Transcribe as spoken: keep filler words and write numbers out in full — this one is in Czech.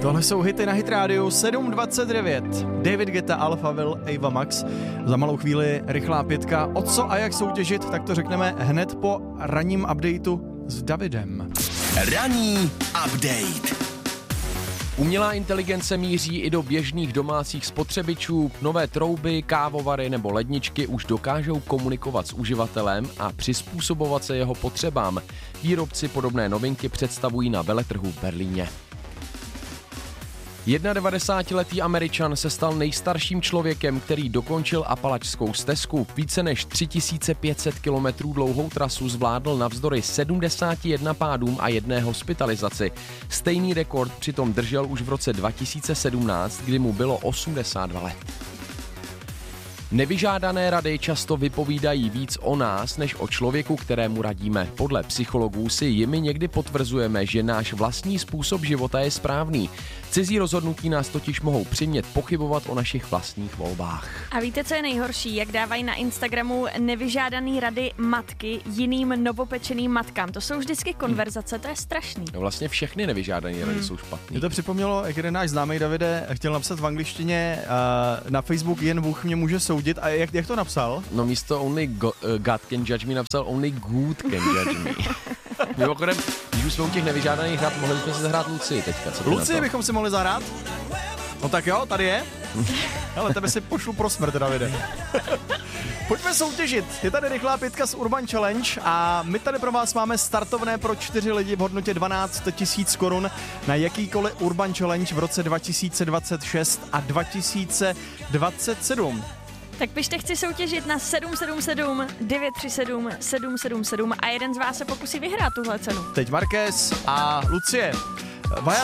Tohle jsou hity na Hit Radio sedm dvacet devět. David Guetta, Alpha Will, Ava Max. Za malou chvíli rychlá pětka. O co a jak soutěžit, tak to řekneme hned po ranním updateu s Davidem. Ranní update. Umělá inteligence míří i do běžných domácích spotřebičů. Nové trouby, kávovary nebo ledničky už dokážou komunikovat s uživatelem a přizpůsobovat se jeho potřebám. Výrobci podobné novinky představují na veletrhu v Berlíně. devadesátiletý Američan se stal nejstarším člověkem, který dokončil Apalačskou stezku. Více než tři tisíce pět set kilometrů dlouhou trasu zvládl navzdory sedmdesáti jednomu pádům a jedné hospitalizaci. Stejný rekord přitom držel už v roce dva tisíce sedmnáct, kdy mu bylo osmdesát dva let. Nevyžádané rady často vypovídají víc o nás, než o člověku, kterému radíme. Podle psychologů si jimi někdy potvrzujeme, že náš vlastní způsob života je správný. Cizí rozhodnutí nás totiž mohou přimět pochybovat o našich vlastních volbách. A víte, co je nejhorší? Jak dávají na Instagramu nevyžádané rady matky jiným novopečeným matkám. To jsou vždycky konverzace, to je strašný. No vlastně všechny nevyžádané rady hmm. jsou špatný. Mě to připomnělo, jak jeden náš známý Davide chtěl napsat v angličtině uh, na Facebook jen Bůh mě může soudit. A jak, jak to napsal? No místo only go, uh, God can judge me napsal only good can judge me. Mimochodem, když už jsme u těch nevyžádaných hrad, mohli bychom si zahrát Lucii teďka. Co Lucii bychom si mohli zahrát? No tak jo, tady je. Hele, tebe si pošlu pro smrt, Davide. Pojďme soutěžit. Je tady rychlá pětka z Urban Challenge a my tady pro vás máme startovné pro čtyři lidi v hodnotě dvanáct tisíc korun na jakýkoliv Urban Challenge v roce dva tisíce dvacet šest a dva tisíce dvacet sedm. Tak pište, chci soutěžit na sedm sedm sedm devět tři sedm sedm sedm sedm a jeden z vás se pokusí vyhrát tuhle cenu. Teď Marquez a Lucie. Vaja